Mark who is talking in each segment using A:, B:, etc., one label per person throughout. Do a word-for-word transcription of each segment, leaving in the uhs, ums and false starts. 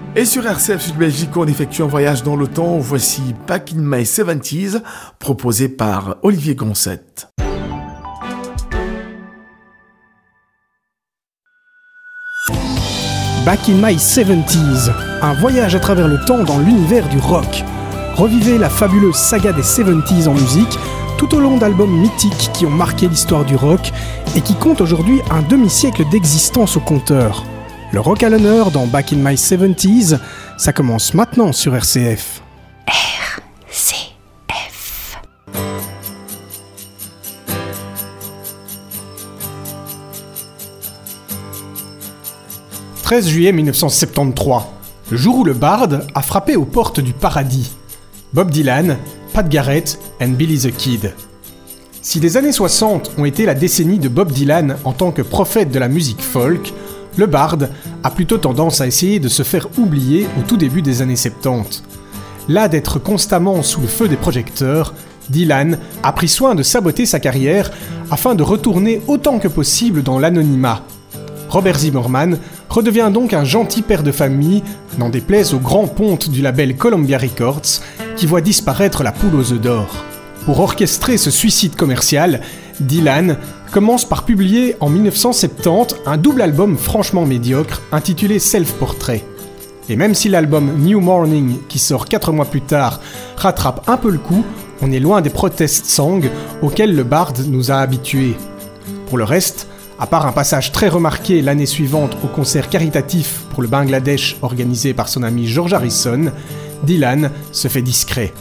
A: Et sur R C F Sud Belgique, on effectue un voyage dans le temps. Voici Back in My seventies, proposé par Olivier Goncette.
B: Back in My seventies, un voyage à travers le temps dans l'univers du rock. Revivez la fabuleuse saga des seventies en musique, tout au long d'albums mythiques qui ont marqué l'histoire du rock et qui comptent aujourd'hui un demi-siècle d'existence au compteur. Le rock à l'honneur dans Back in My seventies, ça commence maintenant sur R C F.
C: R C F.
B: treize juillet mille neuf cent soixante-treize, le jour où le Bard a frappé aux portes du paradis. Bob Dylan, Pat Garrett and Billy the Kid. Si les années soixante ont été la décennie de Bob Dylan en tant que prophète de la musique folk, le Bard a plutôt tendance à essayer de se faire oublier au tout début des années soixante-dix. Là d'être constamment sous le feu des projecteurs, Dylan a pris soin de saboter sa carrière afin de retourner autant que possible dans l'anonymat. Robert Zimmerman redevient donc un gentil père de famille, n'en déplaise au grand ponte du label Columbia Records, qui voit disparaître la poule aux œufs d'or. Pour orchestrer ce suicide commercial, Dylan commence par publier en mille neuf cent soixante-dix un double album franchement médiocre intitulé Self-Portrait. Et même si l'album New Morning, qui sort quatre mois plus tard, rattrape un peu le coup, on est loin des protest songs auxquels le Bard nous a habitués. Pour le reste, à part un passage très remarqué l'année suivante au concert caritatif pour le Bangladesh organisé par son ami George Harrison, Dylan se fait discret.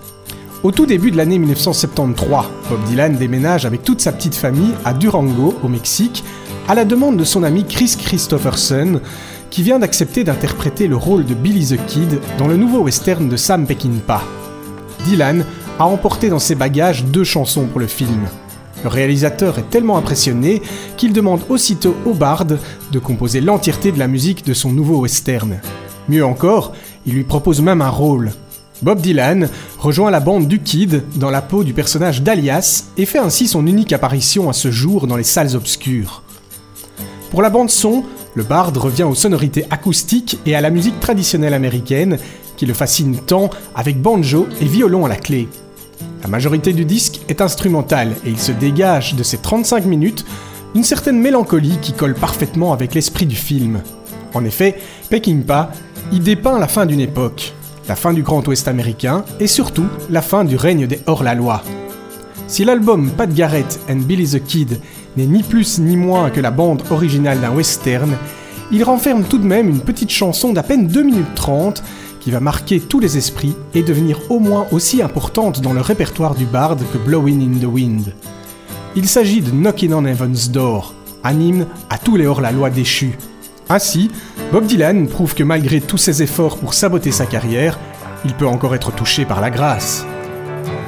B: Au tout début de l'année mille neuf cent soixante-treize, Bob Dylan déménage avec toute sa petite famille à Durango, au Mexique, à la demande de son ami Chris Christopherson, qui vient d'accepter d'interpréter le rôle de Billy the Kid dans le nouveau western de Sam Peckinpah. Dylan a emporté dans ses bagages deux chansons pour le film. Le réalisateur est tellement impressionné qu'il demande aussitôt au Bard de composer l'entièreté de la musique de son nouveau western. Mieux encore, il lui propose même un rôle. Bob Dylan rejoint la bande du Kid dans la peau du personnage d'Alias et fait ainsi son unique apparition à ce jour dans les salles obscures. Pour la bande son, le Bard revient aux sonorités acoustiques et à la musique traditionnelle américaine qui le fascine tant avec banjo et violon à la clé. La majorité du disque est instrumentale et il se dégage de ces trente-cinq minutes une certaine mélancolie qui colle parfaitement avec l'esprit du film. En effet, Peckinpah y dépeint la fin d'une époque, la fin du Grand Ouest américain et surtout la fin du règne des hors-la-loi. Si l'album Pat Garrett and Billy the Kid n'est ni plus ni moins que la bande originale d'un western, il renferme tout de même une petite chanson d'à peine deux minutes trente qui va marquer tous les esprits et devenir au moins aussi importante dans le répertoire du Bard que Blowin' in the Wind. Il s'agit de Knockin' on Heaven's Door, un hymne à tous les hors-la-loi déchus. Ainsi, Bob Dylan prouve que malgré tous ses efforts pour saboter sa carrière, il peut encore être touché par la grâce.